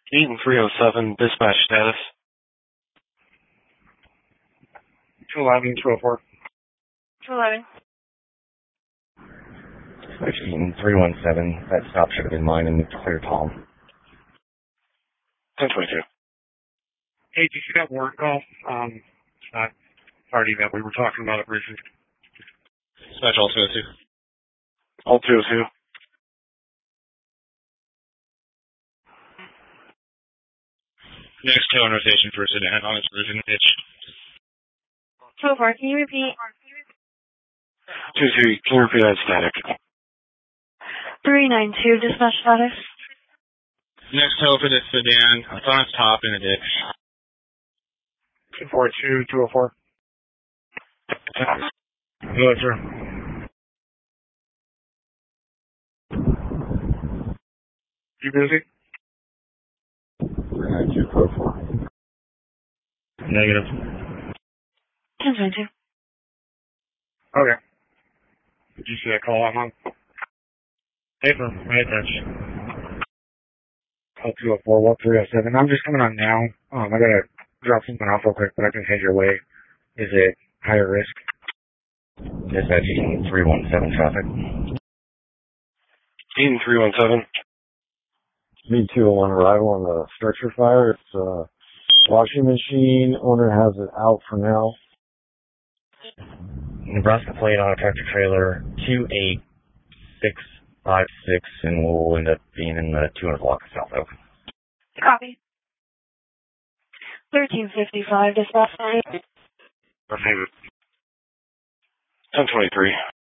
Eaton 307, dispatch status. 211, 204. 211. Dispatch Eaton 317, that stop should have been mine and clear Tom. 1022. Hey, did you see that warrant call? It's not party that we were talking about at briefly. Dispatch all 202. All 202. Next tail rotation for a sedan on its original pitch. 204, can you repeat? 23, can you repeat that static? 392, dispatch status. Next tail for this sedan, it's on its top in a ditch. 242, 204. Hello, sir. You busy? 392, Negative. 1022. Okay. Did you see that call I'm on? Hey, from my attention. Call 204, what 307. I'm just coming on now. I gotta drop something off real quick, but I can head your way. Is it higher risk? Dispatch Eaton 317 traffic. Eaton 317. Speed 201 arrival on the structure fire. It's a washing machine. Owner has it out for now. Nebraska plate on a tractor trailer 28656, and we'll end up being in the 200 block of South Oak. Copy. 1355, dispatch status. 1023.